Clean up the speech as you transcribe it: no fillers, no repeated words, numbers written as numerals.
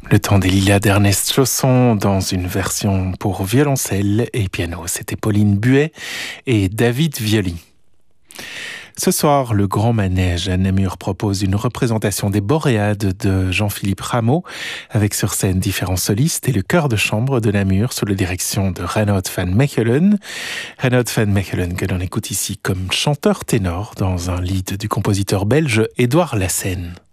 Le temps des lilas d'Ernest Chausson dans une version pour violoncelle et piano. C'était Pauline Buet et David Violi. Ce soir, le Grand Manège à Namur propose une représentation des Boréades de Jean-Philippe Rameau, avec sur scène différents solistes et le chœur de chambre de Namur sous la direction de Reinoud van Mechelen. Reinoud van Mechelen que l'on écoute ici comme chanteur ténor dans un lied du compositeur belge Édouard Lassène.